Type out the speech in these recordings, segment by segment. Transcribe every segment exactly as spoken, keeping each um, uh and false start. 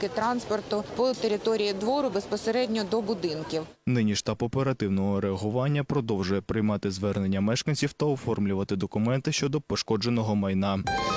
зупинки транспорту по території двору безпосередньо до будинків. Нині штаб оперативного реагування продовжує приймати звернення мешканців та оформлювати документи щодо пошкодженого майна.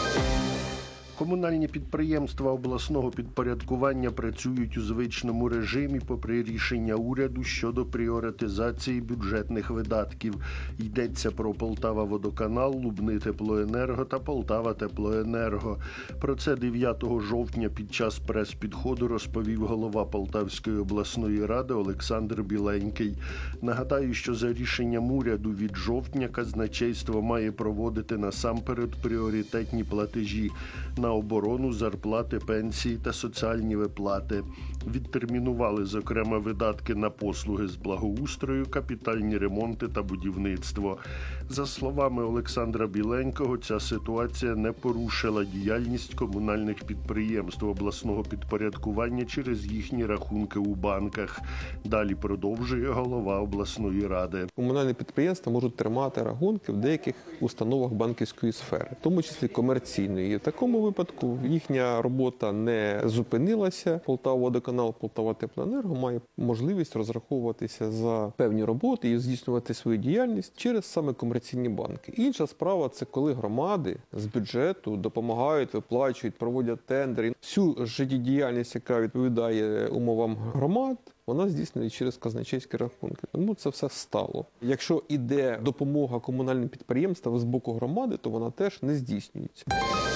Комунальні підприємства обласного підпорядкування працюють у звичному режимі попри рішення уряду щодо пріоритизації бюджетних видатків. Йдеться про Полтава-Водоканал, Лубни-Теплоенерго та Полтава-Теплоенерго. Про це дев'ятого жовтня під час прес-підходу розповів голова Полтавської обласної ради Олександр Біленький. Нагадаю, що за рішенням уряду від жовтня казначейство має проводити насамперед пріоритетні платежі на оборону, зарплати, пенсії та соціальні виплати. Відтермінували, зокрема, видатки на послуги з благоустрою, капітальні ремонти та будівництво. За словами Олександра Біленького, ця ситуація не порушила діяльність комунальних підприємств обласного підпорядкування через їхні рахунки у банках. Далі продовжує голова обласної ради. Комунальні підприємства можуть тримати рахунки в деяких установах банківської сфери, в тому числі комерційної. І в такому випадку їхня робота не зупинилася. Полтава-Водоканал, Полтава-Теплоенерго має можливість розраховуватися за певні роботи і здійснювати свою діяльність через саме комерційні банки. Інша справа – це коли громади з бюджету допомагають, виплачують, проводять тендери. Всю життєдіяльність, яка відповідає умовам громад, вона здійснює через казначейські рахунки. Тому це все стало. Якщо іде допомога комунальним підприємствам з боку громади, то вона теж не здійснюється.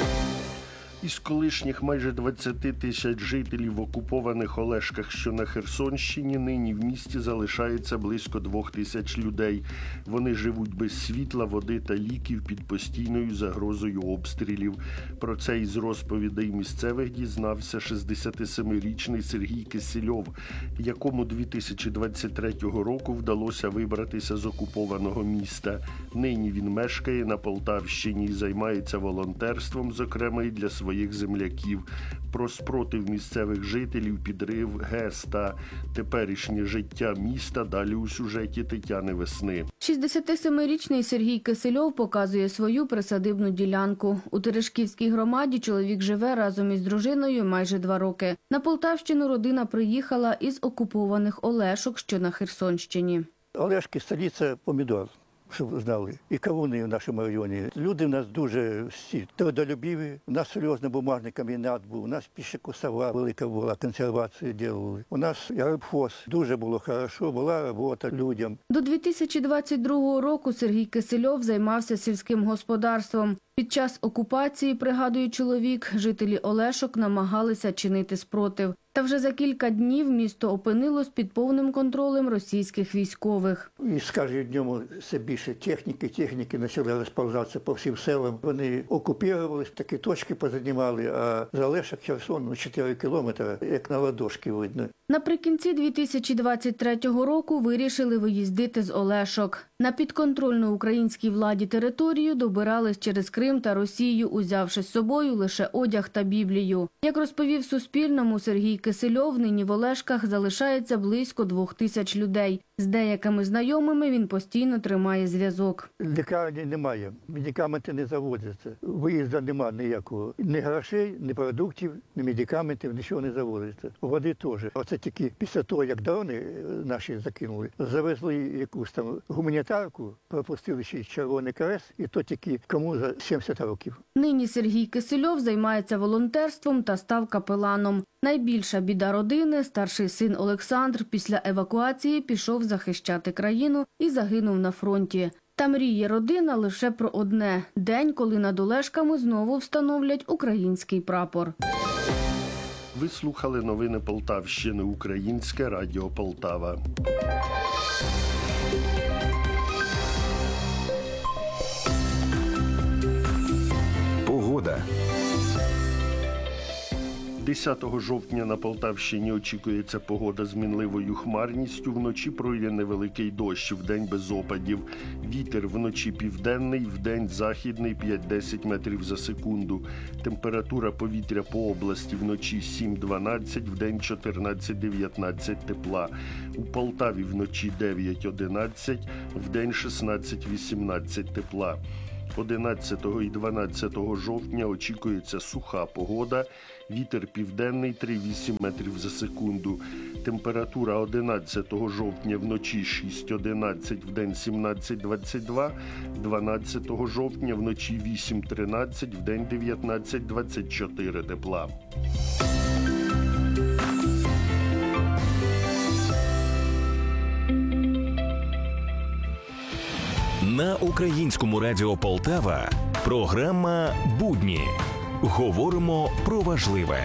Із колишніх майже двадцяти тисяч жителів в окупованих Олешках, що на Херсонщині, нині в місті залишається близько двох тисяч людей. Вони живуть без світла, води та ліків під постійною загрозою обстрілів. Про це із розповідей місцевих дізнався шістдесятисемирічний Сергій Кисельов, якому дві тисячі двадцять третього року вдалося вибратися з окупованого міста. Нині він мешкає на Полтавщині і займається волонтерством, зокрема і для своїх своїх земляків. Про спротив місцевих жителів, підрив ГЕС та теперішнє життя міста далі у сюжеті Тетяни Весни. шістдесятисемирічний Сергій Кисельов показує свою присадибну ділянку. У Терешківській громаді чоловік живе разом із дружиною майже два роки. На Полтавщину родина приїхала із окупованих Олешок, що на Херсонщині. Олешки – столиця помідор, щоб ви знали, і кавуни в нашому районі. Люди в нас дуже всі трудолюбиві. У нас серйозний бумажний комбінат був, у нас піщекосова велика була, консервацію робили. У нас рибхоз, дуже було хорошо, була робота людям. До дві тисячі двадцять другого року Сергій Кисельов займався сільським господарством. Під час окупації, пригадує чоловік, жителі Олешок намагалися чинити спротив. Та вже за кілька днів місто опинилось під повним контролем російських військових. І з кожним днем все більше техніки, техніки почали розповзатися по всім селам. Вони окупувалися, такі точки позанімали, а за Олешок, Херсон, ну, чотири кілометри, як на ладошки видно. Наприкінці дві тисячі двадцять третього року вирішили виїздити з Олешок. На підконтрольну українській владі територію добирались через Крим та Росію, узявши з собою лише одяг та Біблію. Як розповів Суспільному Сергій Кисельов, нині в Олешках залишається близько двох тисяч людей. З деякими знайомими він постійно тримає зв'язок. Лікарні немає, медикаменти не завозяться, виїзду немає ніякого. Ні грошей, ні продуктів, ні медикаментів, нічого не завозиться. Води теж. Оце тільки після того, як дрони наші закинули, завезли якусь там гуманітарку, пропустили ще й Червоний Хрест, і то тільки кому за сімдесят років. Нині Сергій Кисельов займається волонтерством та став капеланом. Найбільша біда родини – старший син Олександр після евакуації пішов захищати країну і загинув на фронті. Та мріє родина лише про одне – день, коли над Олешками знову встановлять український прапор. Ви слухали новини Полтавщини, Українське радіо Полтава. Погода. десятого жовтня на Полтавщині очікується погода з мінливою хмарністю. Вночі пройде невеликий дощ, вдень без опадів. Вітер вночі південний, вдень західний п'ять-десять метрів за секунду. Температура повітря по області вночі сім-дванадцять, вдень чотирнадцять-дев'ятнадцять тепла. У Полтаві вночі дев'ять-одинадцять, вдень шістнадцять-вісімнадцять тепла. одинадцятого і дванадцятого жовтня очікується суха погода. Вітер південний три цілих вісім метрів за секунду. Температура одинадцятого жовтня вночі шість одинадцять, вдень сімнадцять двадцять два. дванадцятого жовтня вночі вісім тринадцять, вдень дев'ятнадцять двадцять чотири тепла. На Українському радіо Полтава програма «Будні». Говоримо про важливе.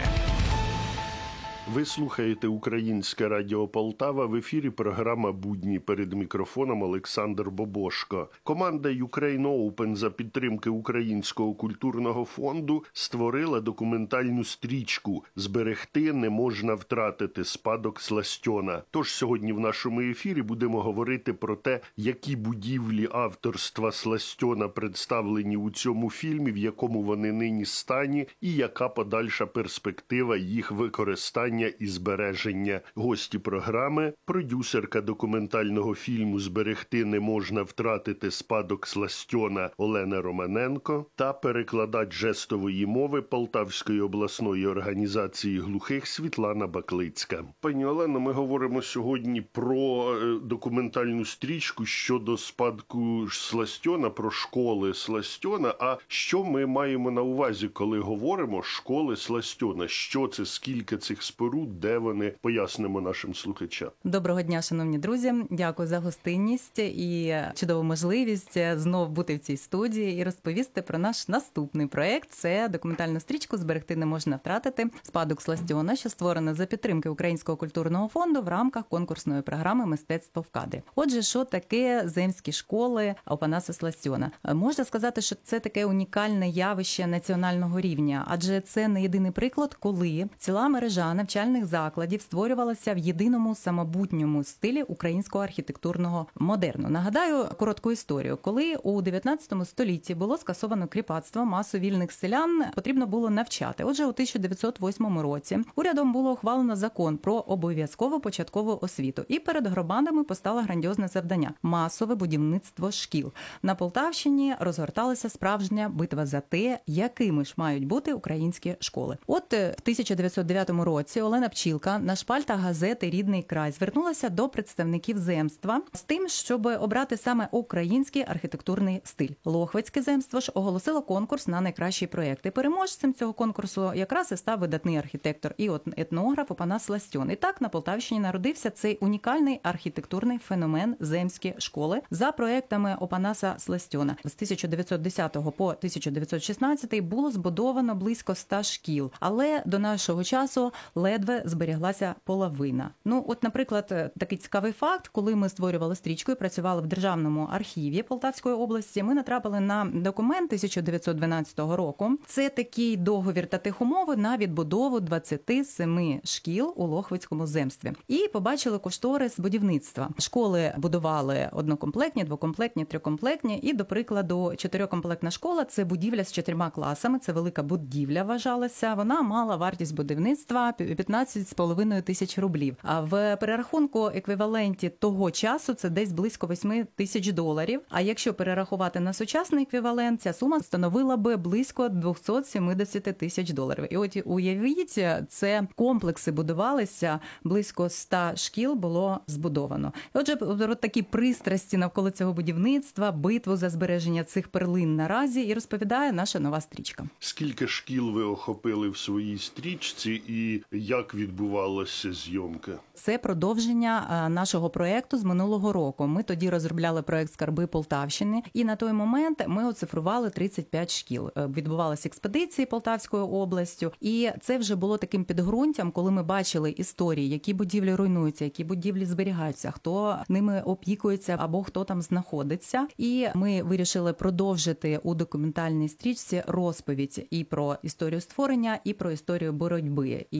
Ви слухаєте Українське радіо Полтава. В ефірі програма «Будні». Перед мікрофоном Олександр Бобошко. Команда Ukraine Open за підтримки Українського культурного фонду створила документальну стрічку «Зберегти не можна втратити. Спадок Сластьона». Тож сьогодні в нашому ефірі будемо говорити про те, які будівлі авторства Сластьона представлені у цьому фільмі, в якому вони нині стані, і яка подальша перспектива їх використання і збереження. Гості програми – продюсерка документального фільму «Зберегти не можна втратити. Спадок Сластьона» Олена Романенко та перекладач жестової мови Полтавської обласної організації глухих Світлана Баклицька. Пані Олено, ми говоримо сьогодні про документальну стрічку щодо спадку Сластьона, про школи Сластьона. А що ми маємо на увазі, коли говоримо школи Сластьона? Що це, скільки цих споруд, де вони? Пояснимо нашим слухачам. Доброго дня, шановні друзі. Дякую за гостинність і чудову можливість знов бути в цій студії і розповісти про наш наступний проект. Це документальну стрічку «Зберегти не можна втратити. Спадок Сластьона», що створена за підтримки Українського культурного фонду в рамках конкурсної програми «Мистецтво в кадрі». Отже, що таке земські школи Опанаса Сластьона? Можна сказати, що це таке унікальне явище національного рівня, адже це не єдиний приклад, коли ціла мережа навчальних закладів створювалася в єдиному самобутньому стилі українського архітектурного модерну. Нагадаю коротку історію. Коли у дев'ятнадцятому столітті було скасовано кріпацтво, масу вільних селян потрібно було навчати. Отже, у тисяча дев'ятсот восьмому році урядом було ухвалено закон про обов'язкову початкову освіту. І перед громадами постало грандіозне завдання – масове будівництво шкіл. На Полтавщині розгорталася справжня битва за те, якими ж мають бути українські школи. От в тисяча дев'ятсот дев'ятому році Олена Пчілка на шпальтах газети «Рідний край» звернулася до представників земства з тим, щоб обрати саме український архітектурний стиль. Лохвицьке земство ж оголосило конкурс на найкращі проекти. Переможцем цього конкурсу якраз і став видатний архітектор і етнограф Опанас Сластьон. І так на Полтавщині народився цей унікальний архітектурний феномен земські школи за проектами Опанаса Сластьона. З тисяча дев'ятсот десятого по тисяча дев'ятсот шістнадцятий було збудовано близько ста шкіл, але до нашого часу ледве зберіглася половина. Ну, от, наприклад, такий цікавий факт, коли ми створювали стрічку і працювали в Державному архіві Полтавської області, ми натрапили на документ тисяча дев'ятсот дванадцятого року. Це такий договір та тихомови на відбудову двадцяти семи шкіл у Лохвицькому земстві. І побачили кошторис будівництва. Школи будували однокомплектні, двокомплектні, трикомплектні. І, до прикладу, чотирикомплектна школа – це будівля з чотирма класами, це велика будівля вважалася. Вона мала вартість будівництва п'ятнадцять з половиною тисяч рублів. А в перерахунку еквіваленті того часу це десь близько восьми тисяч доларів. А якщо перерахувати на сучасний еквівалент, ця сума становила би близько двісті сімдесят тисяч доларів. І от уявіть, це комплекси будувалися, близько ста шкіл було збудовано. І отже, от такі пристрасті навколо цього будівництва, битву за збереження цих перлин наразі і розповідає наша нова стрічка. Скільки шкіл ви охопили в своїй стрічці і як відбувалася зйомка? Це продовження нашого проєкту з минулого року. Ми тоді розробляли проєкт «Скарби Полтавщини», і на той момент ми оцифрували тридцять п'ять шкіл. Відбувалися експедиції Полтавською областю, і це вже було таким підґрунтям, коли ми бачили історії, які будівлі руйнуються, які будівлі зберігаються, хто ними опікується або хто там знаходиться. І ми вирішили продовжити у документальній стрічці розповідь і про історію створення, і про історію боротьби. І саме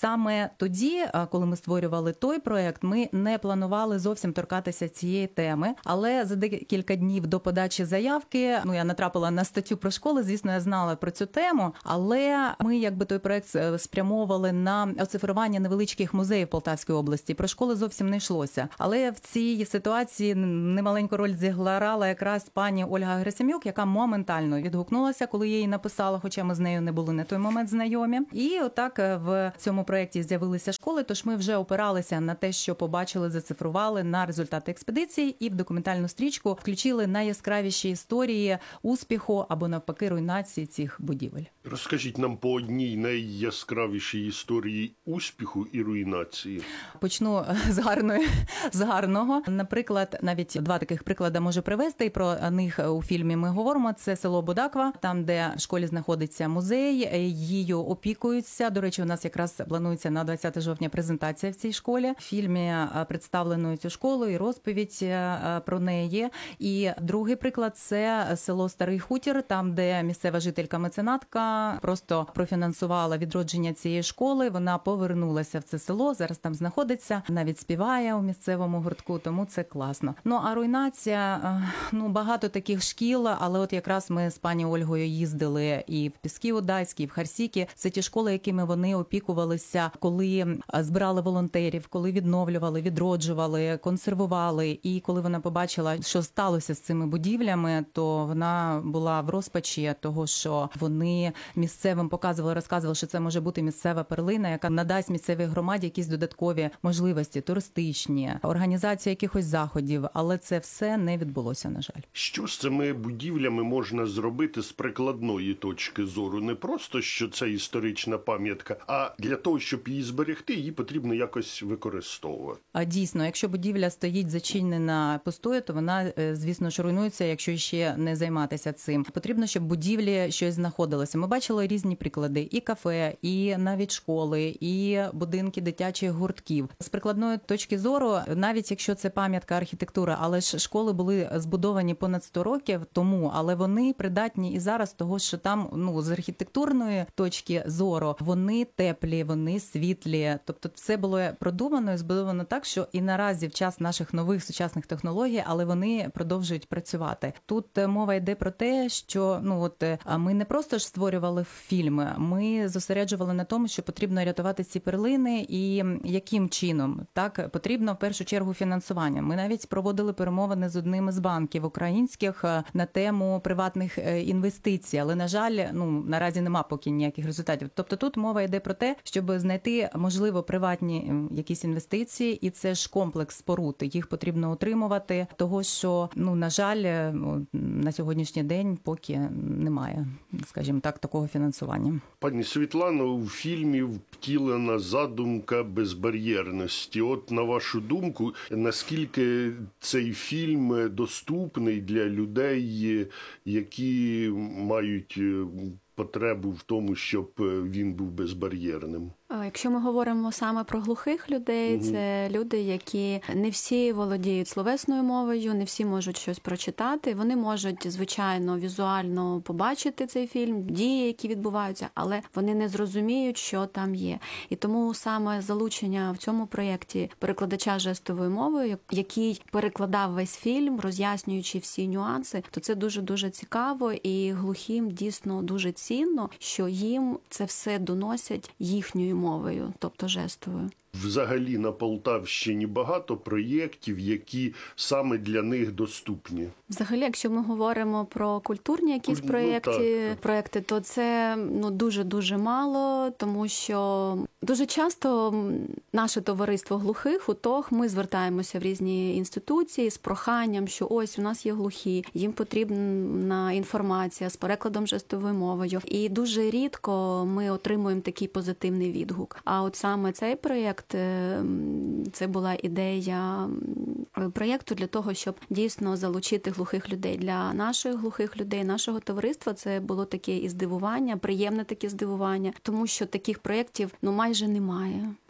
саме тоді, коли ми створювали той проект, ми не планували зовсім торкатися цієї теми, але за декілька днів до подачі заявки, ну, я натрапила на статтю про школи, звісно, я знала про цю тему, але ми якби той проект спрямовували на оцифрування невеличких музеїв Полтавської області. Про школи зовсім не йшлося. Але в цій ситуації немаленьку роль зіграла якраз пані Ольга Герасим'юк, яка моментально відгукнулася, коли я їй написала, хоча ми з нею не були на той момент знайомі. І отак в цьому проєкті з'явилися школи, тож ми вже опиралися на те, що побачили, зацифрували на результати експедиції і в документальну стрічку включили найяскравіші історії успіху або навпаки руйнації цих будівель. Розкажіть нам по одній найяскравішій історії успіху і руйнації. Почну з гарної, з гарного. Наприклад, навіть два таких приклади можу привести, і про них у фільмі ми говоримо. Це село Будаква, там, де в школі знаходиться музей, її опікуються. До речі, у нас якраз планується на двадцяте жовтня презентація в цій школі. В фільмі представлено цю школу і розповідь про неї. І другий приклад – це село Старий Хутір, там, де місцева жителька-меценатка просто профінансувала відродження цієї школи. Вона повернулася в це село, зараз там знаходиться, навіть співає у місцевому гуртку, тому це класно. Ну, а руйнація, ну, багато таких шкіл, але от якраз ми з пані Ольгою їздили і в Піски-Удайській, і в Харсікі. Це ті школи, якими вони опікувалися, коли збирали волонтерів, коли відновлювали, відроджували, консервували. І коли вона побачила, що сталося з цими будівлями, то вона була в розпачі того, що вони місцевим показували, розказували, що це може бути місцева перлина, яка надасть місцевій громаді якісь додаткові можливості, туристичні, організація якихось заходів, але це все не відбулося, на жаль. Що з цими будівлями можна зробити з прикладної точки зору? Не просто, що це історична пам'ятка, а для того, щоб її зберегти, її потрібно якось використовувати. А дійсно, якщо будівля стоїть зачинена пустою, то вона, звісно ж, руйнується, якщо ще не займатися цим. Потрібно, щоб будівлі щось знаходилося. Ми бачили різні приклади. І кафе, і навіть школи, і будинки дитячих гуртків. З прикладної точки зору, навіть якщо це пам'ятка архітектури, але ж школи були збудовані понад сто років тому, але вони придатні і зараз того, що там, ну, з архітектурної точки зору, вони теплі, вони світлі. Тобто все було продумано і збудовано так, що і наразі в час наших нових сучасних технологій, але вони продовжують працювати. Тут мова йде про те, що, ну, от ми не просто ж створювали фільми, ми зосереджували на тому, що потрібно рятувати ці перлини і яким чином. Так, потрібно в першу чергу фінансування. Ми навіть проводили перемовини з одним із банків українських на тему приватних інвестицій, але, на жаль, ну, наразі нема поки ніяких результатів. Тобто тут мова йде про те, щоб знайти, можливо, приватні якісь інвестиції, і це ж комплекс споруд. Їх потрібно утримувати, того, що, ну, на жаль, на сьогоднішній день поки немає, скажімо так, такого фінансування. Пані Світлано, у фільмі втілена задумка безбар'єрності. От, на вашу думку, наскільки цей фільм доступний для людей, які мають потребу в тому, щоб він був безбар'єрним? Якщо ми говоримо саме про глухих людей, угу. це люди, які не всі володіють словесною мовою, не всі можуть щось прочитати. Вони можуть, звичайно, візуально побачити цей фільм, дії, які відбуваються, але вони не зрозуміють, що там є. І тому саме залучення в цьому проєкті перекладача жестовою мовою, який перекладав весь фільм, роз'яснюючи всі нюанси, то це дуже-дуже цікаво, і глухим дійсно дуже цінно, що їм це все доносять їхньою мовою, тобто жестовою. Взагалі на Полтавщині багато проєктів, які саме для них доступні. Взагалі, якщо ми говоримо про культурні якісь Куль... проєкти, ну, проєкти, то це ну дуже-дуже мало, тому що дуже часто наше товариство глухих, УТОГ, ми звертаємося в різні інституції з проханням, що ось у нас є глухі, їм потрібна інформація з перекладом жестовою мовою. І дуже рідко ми отримуємо такий позитивний відгук. А от саме цей проєкт, це була ідея проєкту для того, щоб дійсно залучити глухих людей. Для наших глухих людей, нашого товариства це було таке і здивування, приємне таке здивування, тому що таких проєктів ну майже немає.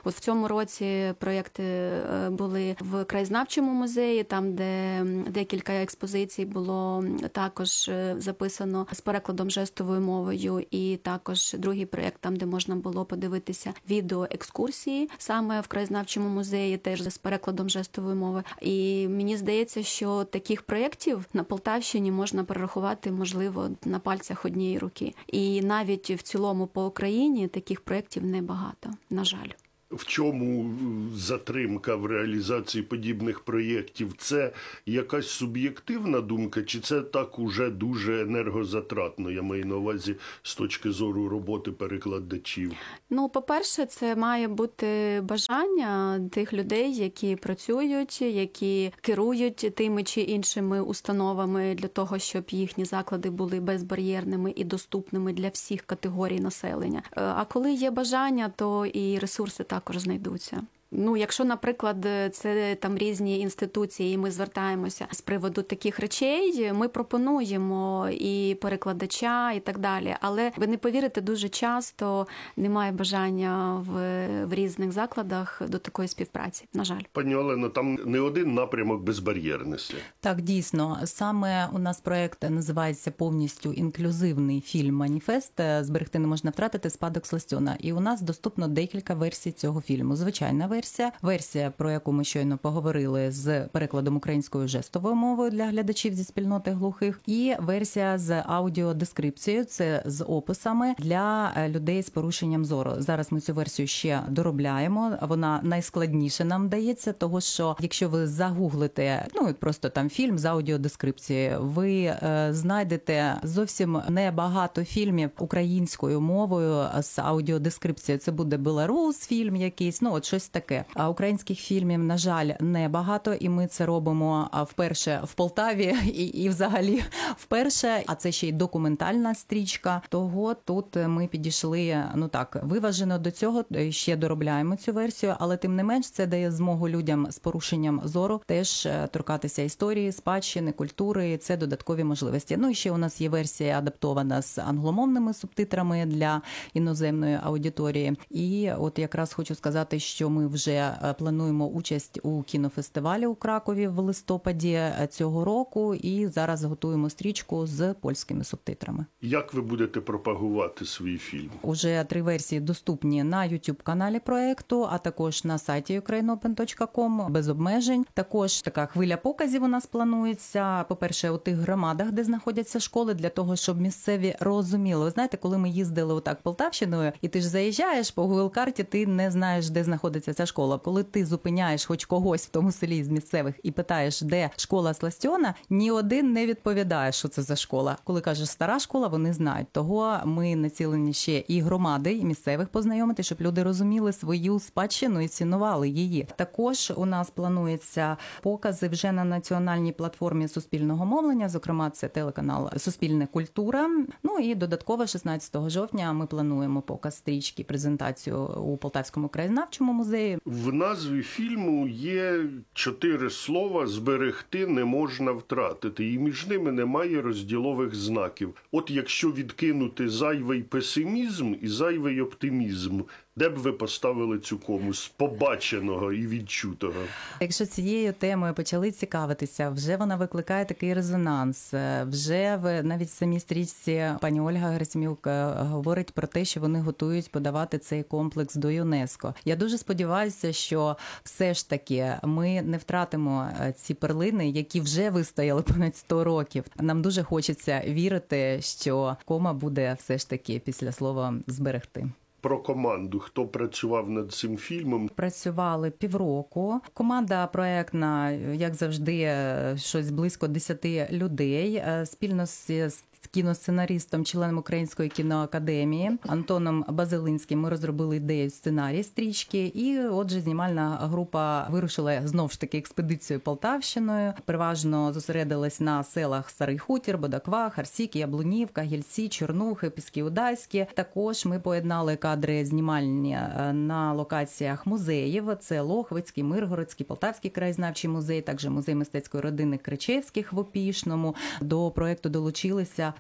От в цьому році проєкти були в краєзнавчому музеї, там, де декілька експозицій було також записано з перекладом жестовою мовою, і також другий проєкт, там, де можна було подивитися відеоекскурсії, саме в краєзнавчому музеї, теж з перекладом жестової мови. І мені здається, що таких проєктів на Полтавщині можна перерахувати, можливо, на пальцях однієї руки. І навіть в цілому по Україні таких проєктів небагато, на жаль. В чому затримка в реалізації подібних проєктів? Це якась суб'єктивна думка, чи це так уже дуже енергозатратно, я маю на увазі з точки зору роботи перекладачів? Ну, по-перше, це має бути бажання тих людей, які працюють, які керують тими чи іншими установами для того, щоб їхні заклади були безбар'єрними і доступними для всіх категорій населення. А коли є бажання, то і ресурси також знайдуться. Ну, якщо, наприклад, це там різні інституції, і ми звертаємося з приводу таких речей, ми пропонуємо і перекладача, і так далі. Але ви не повірите, дуже часто немає бажання в, в різних закладах до такої співпраці, на жаль. Пані Олено, там не один напрямок безбар'єрності. Так, дійсно. Саме у нас проєкт називається повністю інклюзивний фільм-маніфест «Зберегти не можна втратити. Спадок Сластьона». І у нас доступно декілька версій цього фільму. Звичайна версія. Версія, версія, про яку ми щойно поговорили, з перекладом українською жестовою мовою для глядачів зі спільноти глухих, і версія з аудіодескрипцією, це з описами для людей з порушенням зору. Зараз ми цю версію ще доробляємо, вона найскладніше нам дається, того що якщо ви загуглите, ну просто там фільм з аудіодескрипцією, ви е, знайдете зовсім небагато фільмів українською мовою з аудіодескрипцією. Це буде Білорус фільм якийсь, ну от щось таке. А українських фільмів, на жаль, небагато, і ми це робимо вперше в Полтаві і, і взагалі вперше, а це ще й документальна стрічка. Того тут ми підійшли, ну так, виважено до цього, ще доробляємо цю версію, але тим не менш це дає змогу людям з порушенням зору теж торкатися історії, спадщини, культури, це додаткові можливості. Ну і ще у нас є версія адаптована з англомовними субтитрами для іноземної аудиторії. І от якраз хочу сказати, що ми вже плануємо участь у кінофестивалі у Кракові в листопаді цього року і зараз готуємо стрічку з польськими субтитрами. Як ви будете пропагувати свій фільм? Уже три версії доступні на YouTube-каналі проєкту, а також на сайті юкрейн опен точка ком без обмежень. Також така хвиля показів у нас планується, по-перше, у тих громадах, де знаходяться школи, для того, щоб місцеві розуміли. Ви знаєте, коли ми їздили отак Полтавщиною, і ти ж заїжджаєш по Google-карті, ти не знаєш, де знаходиться ця школа. Коли ти зупиняєш хоч когось в тому селі з місцевих і питаєш, де школа Сластьона, ні один не відповідає, що це за школа. Коли кажеш стара школа, вони знають. Того ми націлені ще і громади, і місцевих познайомити, щоб люди розуміли свою спадщину і цінували її. Також у нас планується покази вже на національній платформі суспільного мовлення, зокрема це телеканал «Суспільне культура». Ну і додатково шістнадцятого жовтня ми плануємо показ стрічки, презентацію у Полтавському краєзнавчому музеї. В назві фільму є чотири слова «зберегти не можна втратити», і між ними немає розділових знаків. От якщо відкинути зайвий песимізм і зайвий оптимізм, де б ви поставили цю кому з побаченого і відчутого? Якщо цією темою почали цікавитися, вже вона викликає такий резонанс. Вже в навіть в самій стрічці пані Ольга Герасимюк говорить про те, що вони готують подавати цей комплекс до ЮНЕСКО. Я дуже сподіваюся, що все ж таки ми не втратимо ці перлини, які вже вистояли понад сто років. Нам дуже хочеться вірити, що кома буде все ж таки після слова «зберегти». Про команду. Хто працював над цим фільмом? Працювали півроку. Команда проектна, як завжди, щось близько десяти людей. Спільно з кіносценаристом, членом Української кіноакадемії Антоном Базилинським ми розробили ідею сценарій стрічки. І отже, знімальна група вирушила знову ж таки експедицією Полтавщиною. Переважно зосередилась на селах Старий Хутір, Бодаква, Харсік, Яблунівка, Гільці, Чорнухи, Піски Удайські. Також ми поєднали кадри знімальні на локаціях музеїв. Це Лохвицький, Миргородський, Полтавський краєзнавчий музей, також музей мистецької родини Кричевських в Опішному. До проєкту долучилися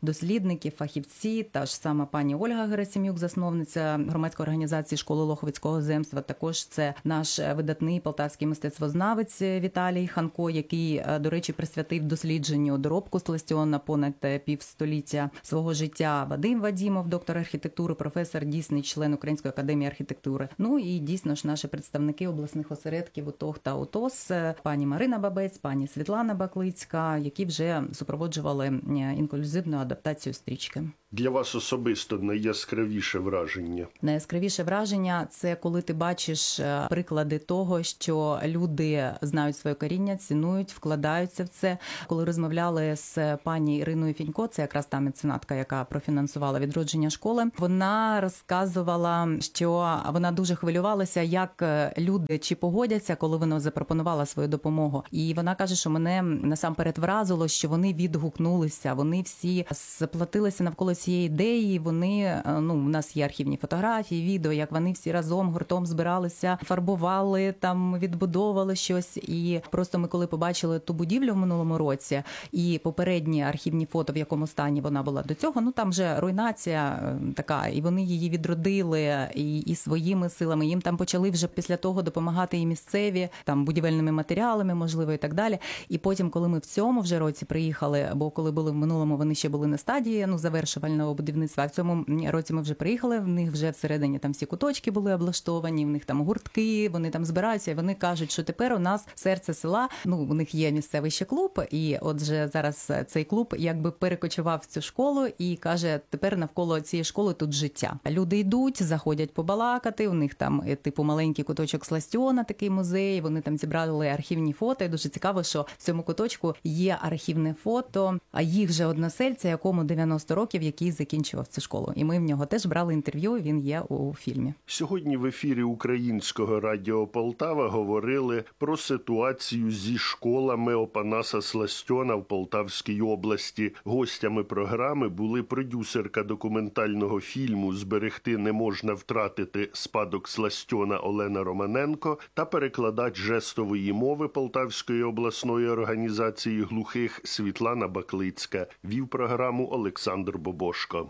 дослідники, фахівці, та ж сама пані Ольга Герасим'юк, засновниця громадської організації школи Лохвицького земства. Також це наш видатний полтавський мистецтвознавець Віталій Ханко, який, до речі, присвятив дослідженню доробку Сластіона понад півстоліття свого життя. Вадим Вадімов, доктор архітектури, професор, дійсний член Української академії архітектури. Ну і дійсно ж наші представники обласних осередків УТОГ та УТОС, пані Марина Бабець, пані Світлана Баклицька, які вже супроводжували інклюзивну адаптацію стрічки. Для вас особисто найяскравіше враження? Найяскравіше враження – це коли ти бачиш приклади того, що люди знають своє коріння, цінують, вкладаються в це. Коли розмовляли з пані Іриною Фінько, це якраз та меценатка, яка профінансувала відродження школи, вона розказувала, що вона дуже хвилювалася, як люди чи погодяться, коли вона запропонувала свою допомогу. І вона каже, що мене насамперед вразило, що вони відгукнулися, вони всі заплатилися навколо цієї ідеї, вони, ну, у нас є архівні фотографії, відео, як вони всі разом, гуртом збиралися, фарбували, там, відбудовували щось. І просто ми коли побачили ту будівлю в минулому році і попередні архівні фото, в якому стані вона була до цього, ну, там вже руйнація така, і вони її відродили і, і своїми силами. Їм там почали вже після того допомагати і місцеві, там, будівельними матеріалами, можливо, і так далі. І потім, коли ми в цьому вже році приїхали, бо коли були в минулому, вони ще були на стадії, ну, завершувального будівництва, а в цьому році ми вже приїхали, в них вже всередині там всі куточки були облаштовані, в них там гуртки, вони там збираються, і вони кажуть, що тепер у нас серце села, ну, у них є місцевий ще клуб, і отже, зараз цей клуб якби перекочував в цю школу і каже, тепер навколо цієї школи тут життя. Люди йдуть, заходять побалакати, у них там, типу, маленький куточок Сластіона, такий музей, вони там зібрали архівні фото, і дуже цікаво, що в цьому куточку є архівне фото, а їх же односельця, якому дев'яносто років, який закінчував цю школу. І ми в нього теж брали інтерв'ю, він є у фільмі. Сьогодні в ефірі Українського радіо Полтава говорили про ситуацію зі школами Опанаса Сластьона в Полтавській області. Гостями програми були продюсерка документального фільму «Зберегти не можна втратити спадок Сластьона» Олена Романенко та перекладач жестової мови Полтавської обласної організації глухих Світлана Баклицька. Вів програму Олександр Бобошко.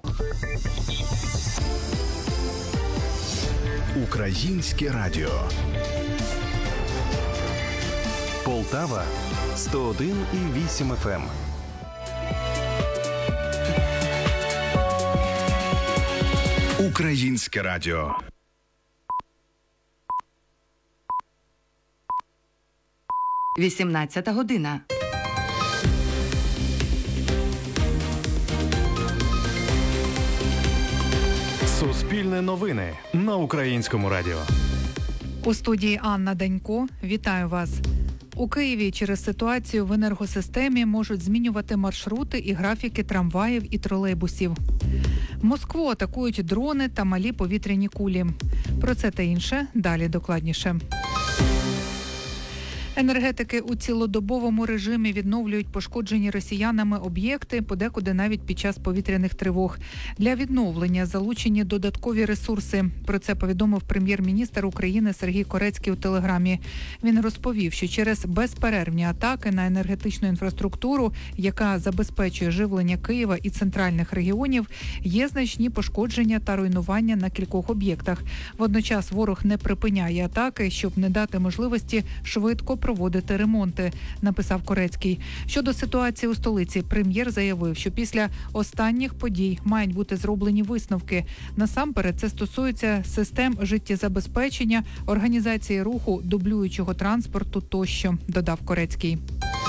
Українське радіо. Полтава сто один і вісім еф ем. Українське радіо. вісімнадцята година. Суспільне новини на Українському радіо. У студії Анна Данько. Вітаю вас. У Києві через ситуацію в енергосистемі можуть змінювати маршрути і графіки трамваїв і тролейбусів. Москву атакують дрони та малі повітряні кулі. Про це та інше далі докладніше. Енергетики у цілодобовому режимі відновлюють пошкоджені росіянами об'єкти, подекуди навіть під час повітряних тривог. Для відновлення залучені додаткові ресурси. Про це повідомив прем'єр-міністр України Сергій Корецький у Телеграмі. Він розповів, що через безперервні атаки на енергетичну інфраструктуру, яка забезпечує живлення Києва і центральних регіонів, є значні пошкодження та руйнування на кількох об'єктах. Водночас ворог не припиняє атаки, щоб не дати можливості швидко проводити ремонти, написав Корецький. Щодо ситуації у столиці, прем'єр заявив, що після останніх подій мають бути зроблені висновки. Насамперед, це стосується систем життєзабезпечення, організації руху, дублюючого транспорту тощо, додав Корецький.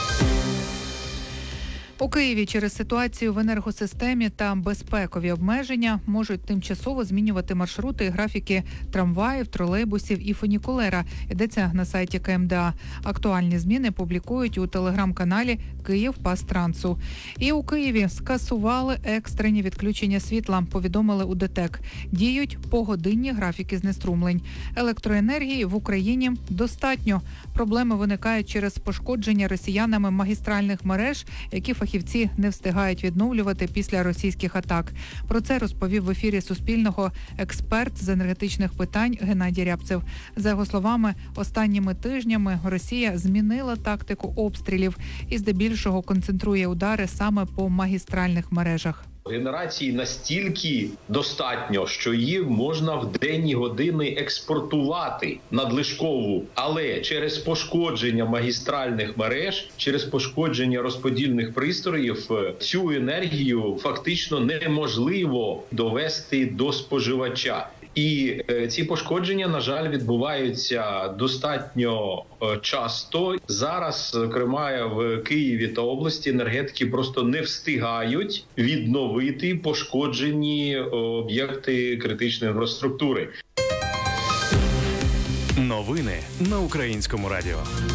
У Києві через ситуацію в енергосистемі та безпекові обмеження можуть тимчасово змінювати маршрути і графіки трамваїв, тролейбусів і фунікулера. Йдеться на сайті Ка Ем Де А. Актуальні зміни публікують у телеграм-каналі «Київпастрансу». І у Києві скасували екстрені відключення світла, повідомили у Де Те Ек. Діють погодинні графіки знеструмлень. Електроенергії в Україні достатньо. Проблеми виникають через пошкодження росіянами магістральних мереж, які фахівці не встигають відновлювати після російських атак. Про це розповів в ефірі Суспільного експерт з енергетичних питань Геннадій Рябцев. За його словами, останніми тижнями Росія змінила тактику обстрілів і здебільшого концентрує удари саме по магістральних мережах. Генерації настільки достатньо, що її можна в денні години експортувати надлишкову, але через пошкодження магістральних мереж, через пошкодження розподільних пристроїв цю енергію фактично неможливо довести до споживача. І е, ці пошкодження, на жаль, відбуваються достатньо е, часто. Зараз, зокрема, в Києві та області енергетики просто не встигають відновити пошкоджені е, об'єкти критичної інфраструктури. Новини на Українському радіо.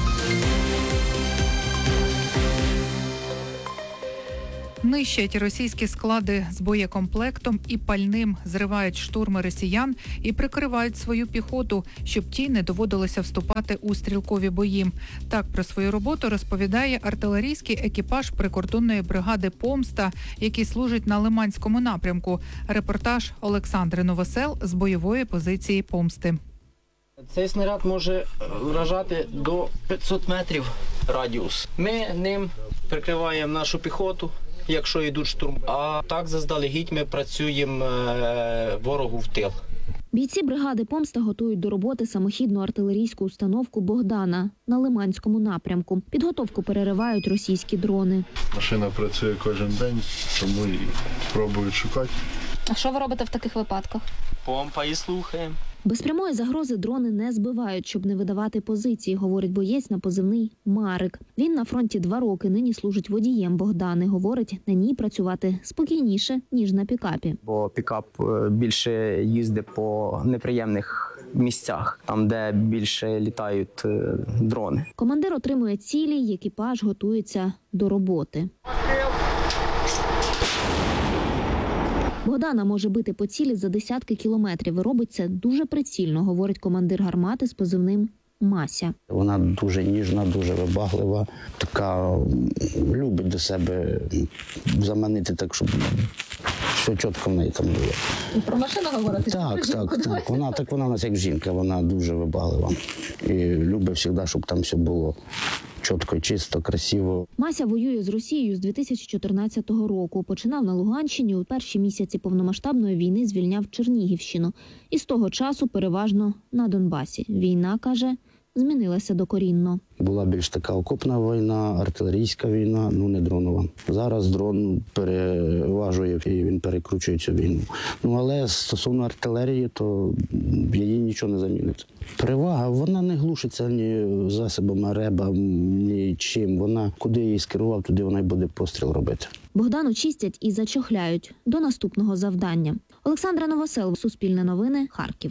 Нищать російські склади з боєкомплектом і пальним, зривають штурми росіян і прикривають свою піхоту, щоб тій не доводилося вступати у стрілкові бої. Так про свою роботу розповідає артилерійський екіпаж прикордонної бригади «Помста», який служить на Лиманському напрямку. Репортаж Олександри Новосел з бойової позиції «Помсти». Цей снаряд може вражати до п'ятсот метрів радіус. Ми ним прикриваємо нашу піхоту, якщо йдуть штурм. А так заздалегідь ми працюємо ворогу в тил. Бійці бригади «Помста» готують до роботи самохідну артилерійську установку «Богдана» на Лиманському напрямку. Підготовку переривають російські дрони. Машина працює кожен день, тому і пробують шукати. А що ви робите в таких випадках? Помпа і слухаємо. Без прямої загрози дрони не збивають, щоб не видавати позиції, говорить боєць на позивний «Марик». Він на фронті два роки, нині служить водієм «Богдани». Говорить, на ній працювати спокійніше, ніж на пікапі. Бо пікап більше їздить по неприємних місцях, там, де більше літають дрони. Командир отримує цілі, й екіпаж готується до роботи. «Богдана» може бити по цілі за десятки кілометрів і робить це дуже прицільно, говорить командир гармати з позивним «Мася». Вона дуже ніжна, дуже вибаглива, така любить до себе заманити так, щоб все чітко в неї там було. Про машину говорити? Так, так, так. Вона, так вона у нас як жінка, вона дуже вибаглива. І любить завжди, щоб там все було чітко, чисто, красиво. Мася воює з Росією з дві тисячі чотирнадцятого року. Починав на Луганщині, у перші місяці повномасштабної війни звільняв Чернігівщину. І з того часу переважно на Донбасі. Війна, каже, змінилася докорінно. Була більш така окопна війна, артилерійська війна, ну не дронова. Зараз дрон переважує і він перекручує цю війну. Ну але стосовно артилерії, то її нічого не замінить. Перевага, вона не глушиться ні засобами реба, ні чим. Вона куди її скерував, туди вона й буде постріл робити. Богдану чистять і зачохляють до наступного завдання. Олександра Новосел, Суспільне новини, Харків.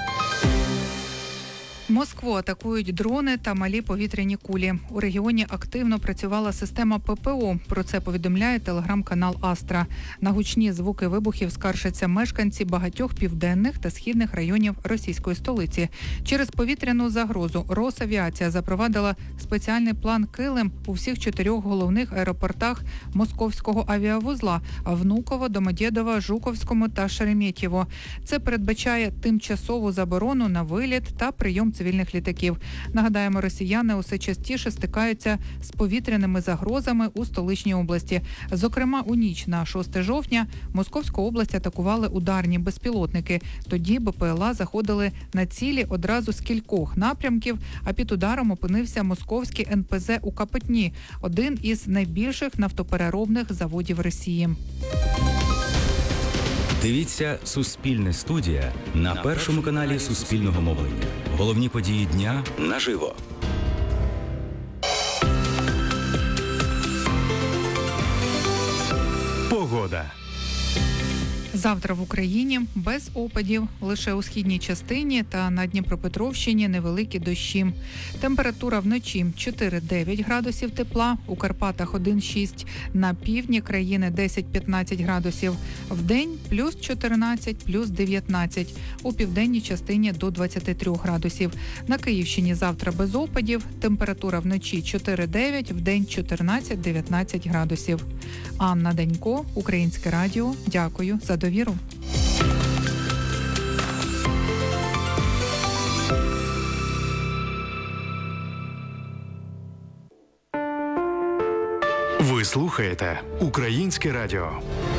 Москву атакують дрони та малі повітряні кулі. У регіоні активно працювала система ППО. Про це повідомляє телеграм-канал «Астра». На гучні звуки вибухів скаржаться мешканці багатьох південних та східних районів російської столиці. Через повітряну загрозу Росавіація запровадила спеціальний план «Килим» у всіх чотирьох головних аеропортах Московського авіавузла – Внуково, Домодєдово, Жуковському та Шереметьєво. Це передбачає тимчасову заборону на виліт та прийом цивільних літаків. Нагадаємо, росіяни усе частіше стикаються з повітряними загрозами у столичній області. Зокрема, у ніч на шосте жовтня Московську область атакували ударні безпілотники. Тоді БПЛА заходили на цілі одразу з кількох напрямків, а під ударом опинився московський ен пе зет у Капотні, один із найбільших нафтопереробних заводів Росії. Дивіться «Суспільне студія» на першому каналі Суспільного мовлення. Головні події дня наживо. Погода. Завтра в Україні без опадів, лише у східній частині та на Дніпропетровщині невеликі дощі. Температура вночі чотири-дев'ять градусів тепла, у Карпатах один-шість, на півдні країни десять-п'ятнадцять градусів. Вдень плюс чотирнадцять, плюс дев'ятнадцять, у південній частині до двадцяти трьох градусів. На Київщині завтра без опадів, температура вночі чотири-дев'ять, вдень чотирнадцять-дев'ятнадцять градусів. Анна Данько, Українське радіо. Дякую за довіру. Ви слухаєте Українське радіо.